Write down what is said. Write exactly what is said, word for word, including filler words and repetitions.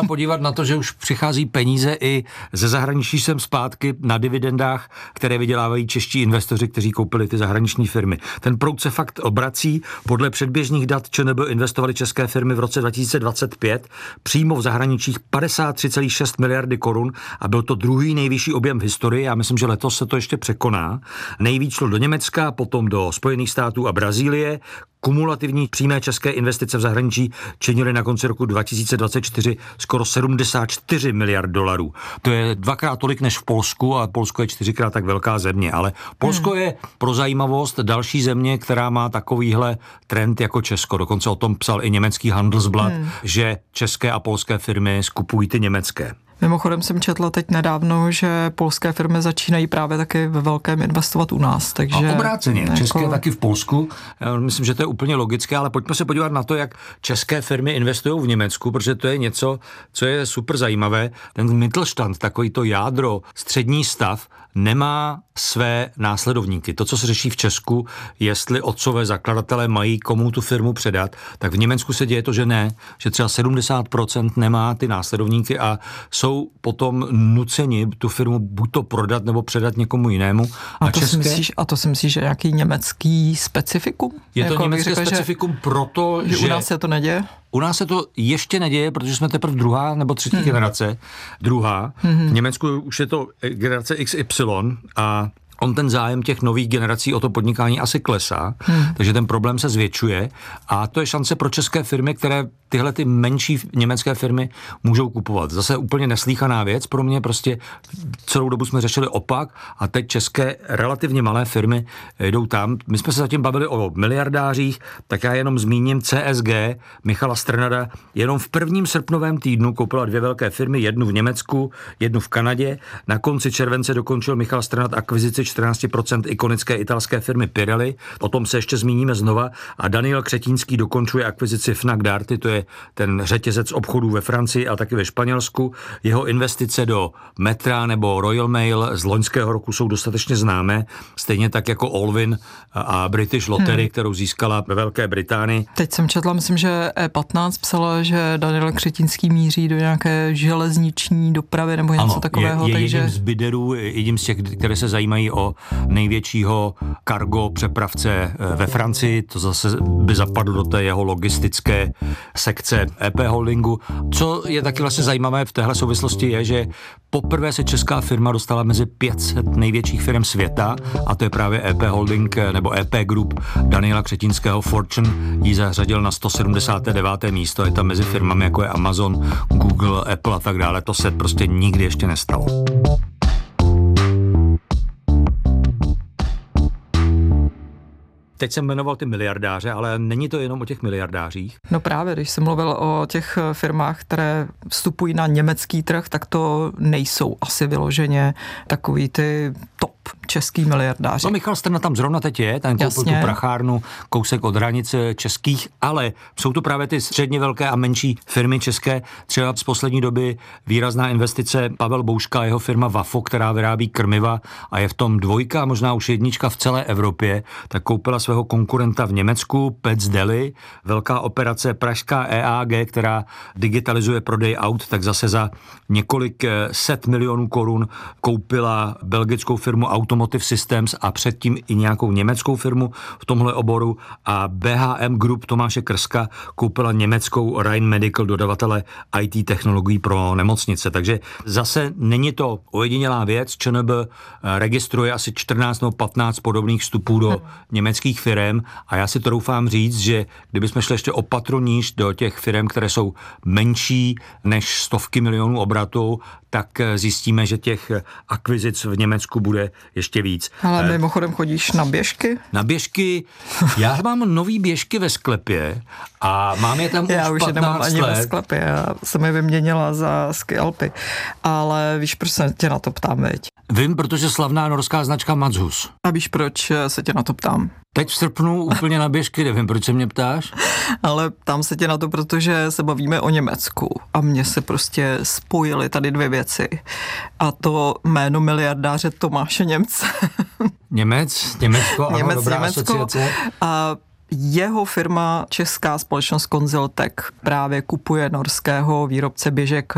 podívat na to, že už přichází peníze i ze zahraničí sem zpátky na dividendách, které vydělávají čeští investoři, kteří koupili ty zahraniční firmy. Ten proud se fakt obrací. Podle předběžných dat ČNB investovali české firmy v roce dva tisíce dvacet pět přímo v zahraničích padesát tři celá šest miliardy korun a byl to druhý nejvyšší objem v historii. Já myslím, že letos se to ještě překoná. Nejvíc šlo do Německa, potom do Spojených států a Brazílie. Kumulativní přímé české investice v zahraničí činily na konci roku dva tisíce dvacet čtyři skoro sedmdesát čtyři miliard dolarů. To je dvakrát tolik než v Polsku a Polsko je čtyřikrát tak velká země, ale Polsko hmm. je pro zajímavost další země, která má takovýhle trend jako Česko. Dokonce o tom psal i německý Handelsblatt, hmm. že české a polské firmy skupují ty německé. Mimochodem jsem četla teď nedávno, že polské firmy začínají právě taky ve velkém investovat u nás. Takže a obráceně, jako... české taky v Polsku. Myslím, že to je úplně logické, ale pojďme se podívat na to, jak české firmy investují v Německu, protože to je něco, co je super zajímavé. Ten Mittelstand, takový to jádro, střední stav, nemá své následovníky. To, co se řeší v Česku, jestli otcové zakladatelé mají komu tu firmu předat, tak v Německu se děje to, že ne, že třeba sedmdesát procent nemá ty následovníky a jsou potom nuceni tu firmu buď to prodat nebo předat někomu jinému. A, a, to, české... si myslíš, a to si myslíš, že nějaký německý specifikum? Je to jako německé řekla, specifikum že, proto, že... že u nás se to neděje? U nás se to ještě neděje, protože jsme teprve druhá nebo třetí hmm. generace. Druhá. Hmm. V Německu už je to generace iks ypsilon a on ten zájem těch nových generací o to podnikání asi klesá, hmm. takže ten problém se zvětšuje a to je šance pro české firmy, které tyhle ty menší německé firmy můžou kupovat. Zase úplně neslýchaná věc, pro mě prostě celou dobu jsme řešili opak a teď české relativně malé firmy jdou tam. My jsme se zatím bavili o miliardářích, tak já jenom zmíním C S G, Michala Strnada, jenom v prvním srpnovém týdnu koupila dvě velké firmy, jednu v Německu, jednu v Kanadě. Na konci července dokončil Michal Strnad akvizici čtrnáct procent ikonické italské firmy Pirelli, o tom se ještě zmíníme znova a Daniel Křetínský dokončuje akvizici Fnac Darty, to je ten řetězec obchodů ve Francii a taky ve Španělsku. Jeho investice do Metra nebo Royal Mail z loňského roku jsou dostatečně známé, stejně tak jako Allwyn a British Lottery, hmm. kterou získala ve Velké Británii. Teď jsem četla, myslím, že E patnáct psala, že Daniel Křetínský míří do nějaké železniční dopravy nebo něco ano, takového. Je, je takže... jedním z biderů, jedním z těch, které se zajímají o největšího cargo přepravce ve Francii, to zase by zapadlo do té jeho logistické sekce E P Holdingu. Co je taky vlastně zajímavé v téhle souvislosti je, že poprvé se česká firma dostala mezi pět set největších firm světa a to je právě E P Holding nebo E P Group Daniela Křetínského. Fortune ji zařadil na sto sedmdesát deváté místo, je tam mezi firmami jako je Amazon, Google, Apple a tak dále. To se prostě nikdy ještě nestalo. Teď jsem jmenoval ty miliardáře, ale není to jenom o těch miliardářích. No právě, když jsem mluvil o těch firmách, které vstupují na německý trh, tak to nejsou asi vyloženě takový ty top český miliardáři. No Michal Strnad tam zrovna teď je, ten koupil tu prachárnu kousek od hranic českých, ale jsou to právě ty středně velké a menší firmy české. Třeba z poslední doby výrazná investice Pavel Bouška a jeho firma Vafo, která vyrábí krmiva a je v tom dvojka, možná už jednička v celé Evropě, tak koupila svého konkurenta v Německu, Pets Deli, velká operace pražská E A G, která digitalizuje prodej aut, tak zase za několik set milionů korun koupila belgickou firmu Automotive Systems a předtím i nějakou německou firmu v tomhle oboru a B H M Group Tomáše Krska koupila německou Rhein Medical, dodavatele I T technologií pro nemocnice. Takže zase není to ojedinělá věc. ČNB registruje asi čtrnáct nebo patnáct podobných vstupů do německých firem a já si to doufám říct, že kdybychom šli ještě o patro níž do těch firm, které jsou menší než stovky milionů obratů, tak zjistíme, že těch akvizic v Německu bude ještě víc. Ale mimochodem chodíš na běžky? Na běžky? Já mám nový běžky ve sklepě a mám je tam už já už patnáct je nemám ani let. ve sklepě, já jsem je vyměnila za ski Alpy. Ale víš, proč se tě na to ptám, veď? Vím, protože slavná norská značka Matshus. A víš, proč se tě na to ptám? Teď v srpnu úplně na běžky, nevím, proč se mě ptáš? Ale ptám se tě na to, protože se bavíme o Německu a mně se prostě spojily tady dvě věci. A to jméno miliardáře Tomáše Němce. Němec, Německo, ano, Němec, dobrá Německo. asociace. A jeho firma, česká společnost Consiltech, právě kupuje norského výrobce běžek